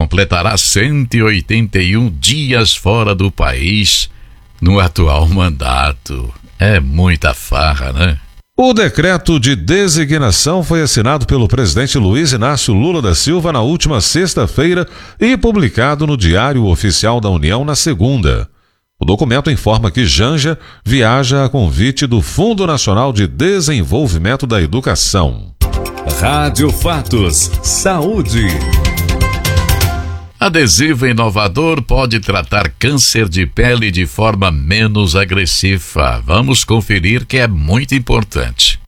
completará 181 dias fora do país no atual mandato. É muita farra, né? O decreto de designação foi assinado pelo presidente Luiz Inácio Lula da Silva na última sexta-feira e publicado no Diário Oficial da União na segunda. O documento informa que Janja viaja a convite do Fundo Nacional de Desenvolvimento da Educação. Rádio Fatos, saúde. Adesivo inovador pode tratar câncer de pele de forma menos agressiva. Vamos conferir que é muito importante.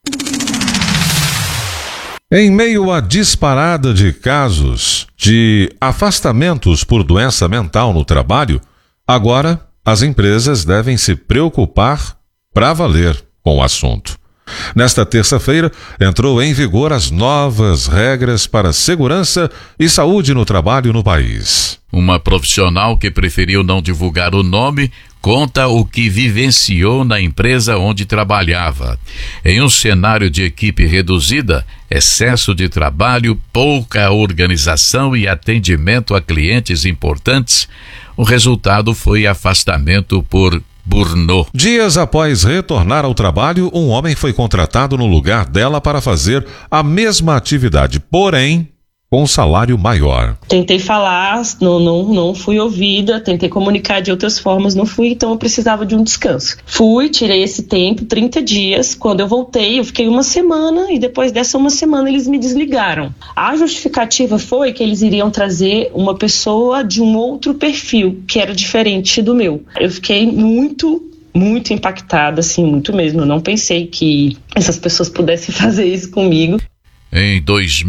Em meio à disparada de casos de afastamentos por doença mental no trabalho, agora as empresas devem se preocupar para valer com o assunto. Nesta terça-feira, entrou em vigor as novas regras para segurança e saúde no trabalho no país. Uma profissional que preferiu não divulgar o nome conta o que vivenciou na empresa onde trabalhava. Em um cenário de equipe reduzida, excesso de trabalho, pouca organização e atendimento a clientes importantes, o resultado foi afastamento por burnout. Dias após retornar ao trabalho, um homem foi contratado no lugar dela para fazer a mesma atividade, porém com um salário maior. Tentei falar, não fui ouvida, tentei comunicar de outras formas, não fui, então eu precisava de um descanso. Fui, tirei esse tempo, 30 dias, quando eu voltei, eu fiquei uma semana e depois dessa uma semana eles me desligaram. A justificativa foi que eles iriam trazer uma pessoa de um outro perfil, que era diferente do meu. Eu fiquei muito impactada, assim, muito mesmo. Eu não pensei que essas pessoas pudessem fazer isso comigo. Em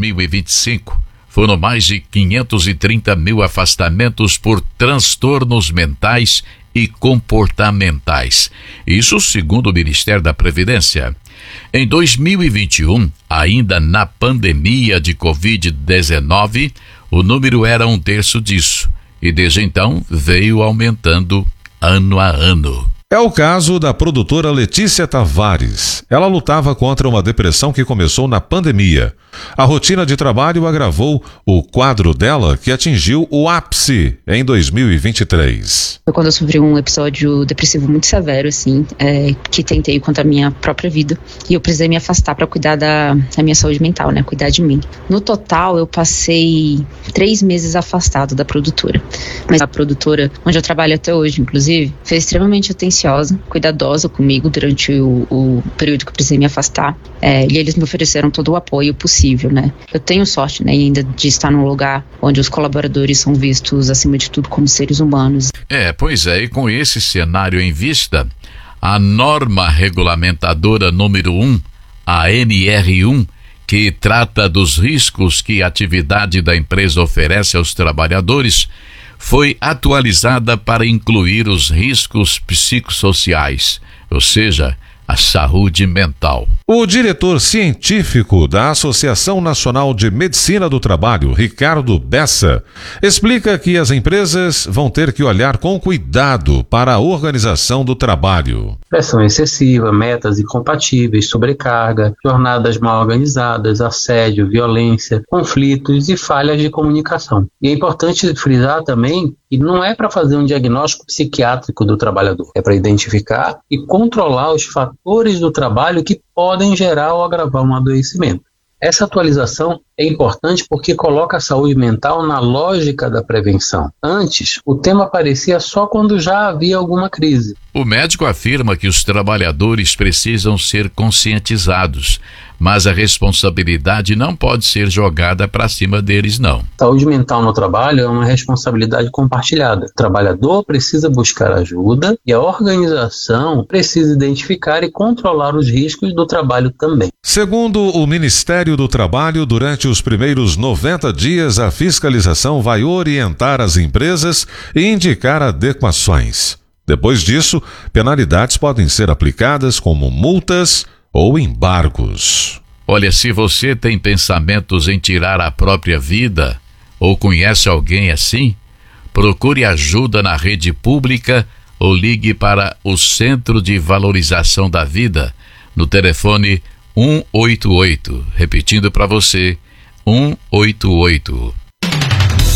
2025, foram mais de 530 mil afastamentos por transtornos mentais e comportamentais. Isso segundo o Ministério da Previdência. Em 2021, ainda na pandemia de Covid-19, o número era 1/3 disso. E desde então, veio aumentando ano a ano. É o caso da produtora Letícia Tavares. Ela lutava contra uma depressão que começou na pandemia. A rotina de trabalho agravou o quadro dela, que atingiu o ápice em 2023. Foi quando eu sofri um episódio depressivo muito severo, assim, que tentei contra a minha própria vida. E eu precisei me afastar para cuidar da minha saúde mental, né? Cuidar de mim. No total, eu passei 3 meses afastado da produtora. Mas a produtora, onde eu trabalho até hoje, inclusive, foi extremamente atenciosa, cuidadosa comigo durante o período que eu precisei me afastar. E eles me ofereceram todo o apoio possível, né? Eu tenho sorte, né, ainda de estar num lugar onde os colaboradores são vistos, acima de tudo, como seres humanos. Pois é, e com esse cenário em vista, a norma regulamentadora número 1, a NR1, que trata dos riscos que a atividade da empresa oferece aos trabalhadores, foi atualizada para incluir os riscos psicossociais, ou seja, a saúde mental. O diretor científico da Associação Nacional de Medicina do Trabalho, Ricardo Bessa, explica que as empresas vão ter que olhar com cuidado para a organização do trabalho. Pressão excessiva, metas incompatíveis, sobrecarga, jornadas mal organizadas, assédio, violência, conflitos e falhas de comunicação. E é importante frisar também que não é para fazer um diagnóstico psiquiátrico do trabalhador, é para identificar e controlar os fatores do trabalho que podem gerar ou agravar um adoecimento. Essa atualização é importante porque coloca a saúde mental na lógica da prevenção. Antes, o tema aparecia só quando já havia alguma crise. O médico afirma que os trabalhadores precisam ser conscientizados, mas a responsabilidade não pode ser jogada para cima deles, não. Saúde mental no trabalho é uma responsabilidade compartilhada. O trabalhador precisa buscar ajuda e a organização precisa identificar e controlar os riscos do trabalho também. Segundo o Ministério do Trabalho, durante os primeiros 90 dias, a fiscalização vai orientar as empresas e indicar adequações. Depois disso, penalidades podem ser aplicadas como multas ou embargos. Olha, se você tem pensamentos em tirar a própria vida ou conhece alguém assim, procure ajuda na rede pública ou ligue para o Centro de Valorização da Vida no telefone 188. Repetindo para você, 188.